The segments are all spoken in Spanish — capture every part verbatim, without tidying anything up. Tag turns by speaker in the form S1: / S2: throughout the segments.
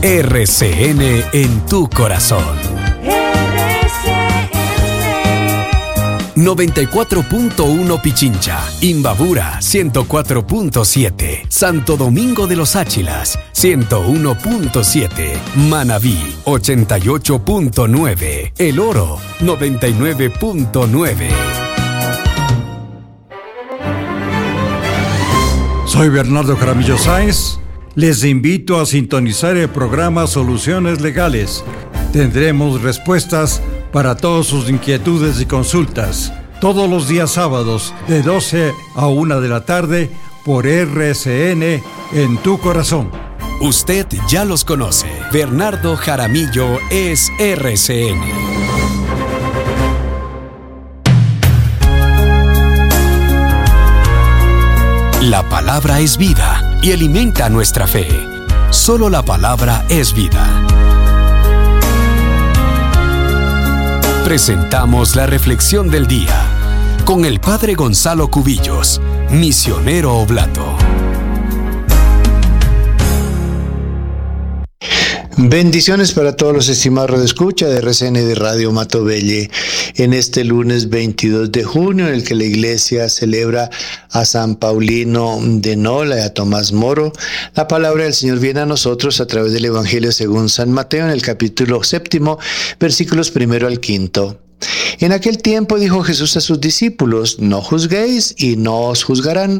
S1: R C N en tu corazón.
S2: R C N.
S1: noventa y cuatro punto uno Pichincha, Imbabura ciento cuatro punto siete, Santo Domingo de los Áchilas ciento uno punto siete, Manabí ochenta y ocho punto nueve, El Oro noventa y nueve punto nueve.
S3: Soy Bernardo Jaramillo Sáenz. Les invito a sintonizar el programa Soluciones Legales. Tendremos respuestas para todas sus inquietudes y consultas. Todos los días sábados de doce a una de la tarde por R C N en tu corazón.
S1: Usted ya los conoce. Bernardo Jaramillo es R C N. La palabra es vida y alimenta nuestra fe. Solo la palabra es vida. Presentamos la reflexión del día con el Padre Gonzalo Cubillos, misionero oblato.
S4: Bendiciones para todos los estimados radioescuchas de R C N de Radio Matobelle en este lunes veintidós de junio, en el que la iglesia celebra a San Paulino de Nola y a Tomás Moro. La palabra del Señor viene a nosotros a través del Evangelio según San Mateo en el capítulo séptimo, versículos primero al quinto. En aquel tiempo dijo Jesús a sus discípulos: no juzguéis y no os juzgarán,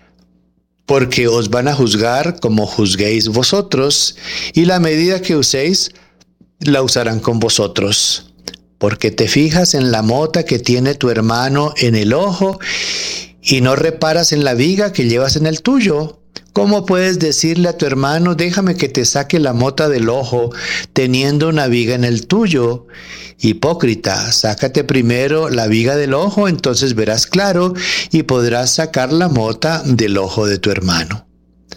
S4: porque os van a juzgar como juzguéis vosotros, y la medida que uséis, la usarán con vosotros. Porque te fijas en la mota que tiene tu hermano en el ojo, y no reparas en la viga que llevas en el tuyo. ¿Cómo puedes decirle a tu hermano: déjame que te saque la mota del ojo, teniendo una viga en el tuyo? Hipócrita, sácate primero la viga del ojo, entonces verás claro y podrás sacar la mota del ojo de tu hermano.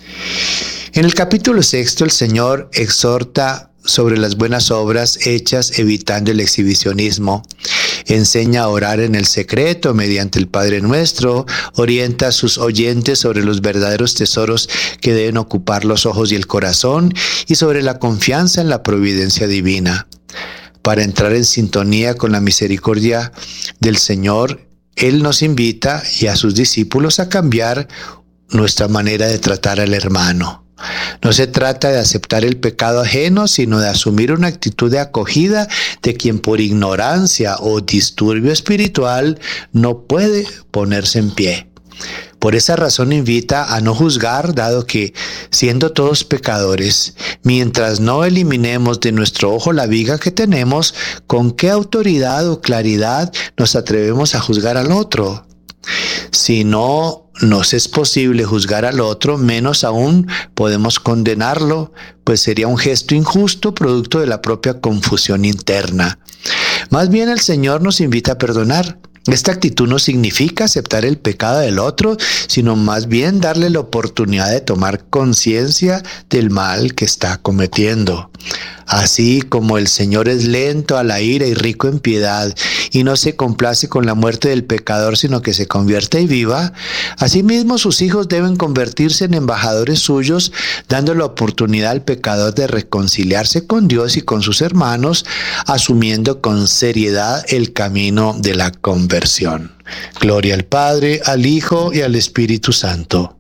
S4: En el capítulo sexto, el Señor exhorta sobre las buenas obras hechas evitando el exhibicionismo. Enseña a orar en el secreto mediante el Padre Nuestro, orienta a sus oyentes sobre los verdaderos tesoros que deben ocupar los ojos y el corazón y sobre la confianza en la providencia divina. Para entrar en sintonía con la misericordia del Señor, Él nos invita y a sus discípulos a cambiar nuestra manera de tratar al hermano. No se trata de aceptar el pecado ajeno, sino de asumir una actitud de acogida de quien por ignorancia o disturbio espiritual no puede ponerse en pie. Por esa razón invita a no juzgar, dado que, siendo todos pecadores, mientras no eliminemos de nuestro ojo la viga que tenemos, ¿con qué autoridad o claridad nos atrevemos a juzgar al otro? Si no nos es posible juzgar al otro, menos aún podemos condenarlo, pues sería un gesto injusto producto de la propia confusión interna. Más bien el Señor nos invita a perdonar. Esta actitud no significa aceptar el pecado del otro, sino más bien darle la oportunidad de tomar conciencia del mal que está cometiendo. Así como el Señor es lento a la ira y rico en piedad, y no se complace con la muerte del pecador, sino que se convierte y viva, asimismo sus hijos deben convertirse en embajadores suyos, dando la oportunidad al pecador de reconciliarse con Dios y con sus hermanos, asumiendo con seriedad el camino de la conversión. Gloria al Padre, al Hijo y al Espíritu Santo.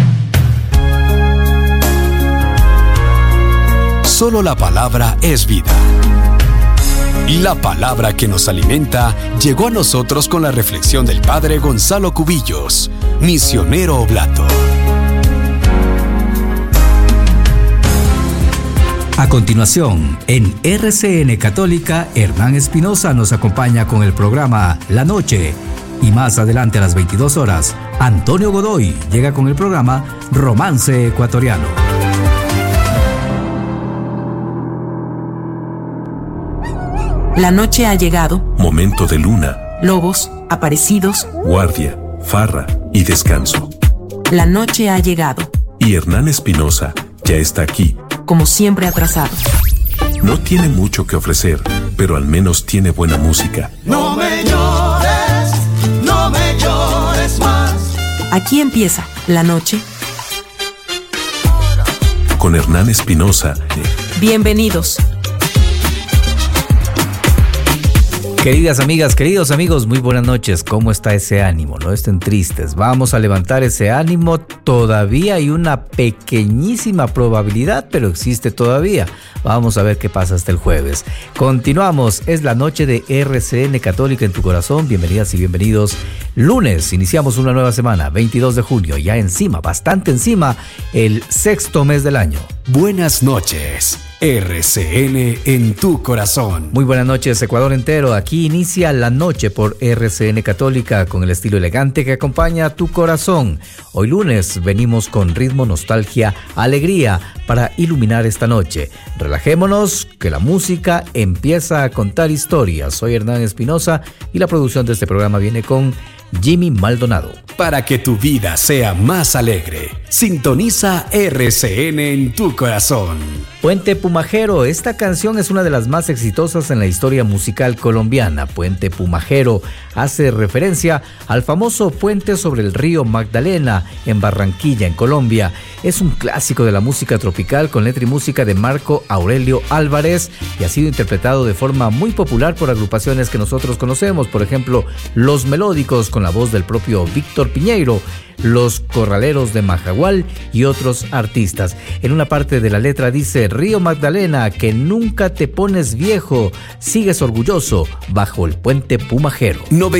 S1: Solo la palabra es vida. La palabra que nos alimenta llegó a nosotros con la reflexión del Padre Gonzalo Cubillos, misionero oblato.
S5: A continuación, en R C N Católica, Hernán Espinosa nos acompaña con el programa La Noche. Y más adelante a las veintidós horas, Antonio Godoy llega con el programa Romance Ecuatoriano.
S6: La noche ha llegado.
S7: Momento de luna.
S6: Lobos, aparecidos.
S7: Guardia, farra y descanso.
S6: La noche ha llegado.
S7: Y Hernán Espinosa ya está aquí.
S6: Como siempre atrasado.
S7: No tiene mucho que ofrecer, pero al menos tiene buena música.
S8: No me llores, no me llores más.
S6: Aquí empieza La Noche.
S7: con Hernán Espinosa.
S6: Bienvenidos.
S5: Queridas amigas, queridos amigos, muy buenas noches. ¿Cómo está ese ánimo? No estén tristes. Vamos a levantar ese ánimo. Todavía hay una pequeñísima probabilidad, pero existe todavía. Vamos a ver qué pasa hasta el jueves. Continuamos. Es la noche de R C N Católica en tu corazón. Bienvenidas y bienvenidos. Lunes, iniciamos una nueva semana, veintidós de junio. Ya encima, bastante encima, el sexto mes del año.
S1: Buenas noches. R C N en tu corazón.
S5: Muy buenas noches, Ecuador entero. Aquí inicia la noche por R C N Católica con el estilo elegante que acompaña a tu corazón. Hoy lunes venimos con ritmo, nostalgia, alegría para iluminar esta noche. Relajémonos, que la música empieza a contar historias. Soy Hernán Espinosa y la producción de este programa viene con Jimmy Maldonado.
S1: Para que tu vida sea más alegre, sintoniza R C N en tu corazón.
S5: Puente Pumajero, esta canción es una de las más exitosas en la historia musical colombiana. Puente Pumajero hace referencia al famoso puente sobre el río Magdalena en Barranquilla, en Colombia. Es un clásico de la música tropical con letra y música de Marco Aurelio Álvarez y ha sido interpretado de forma muy popular por agrupaciones que nosotros conocemos, por ejemplo, Los Melódicos con la voz del propio Víctor Piñeiro, Los Corraleros de Majagual y otros artistas. En una parte de la letra dice: Río Magdalena, que nunca te pones viejo, sigues orgulloso bajo el puente Pumajero.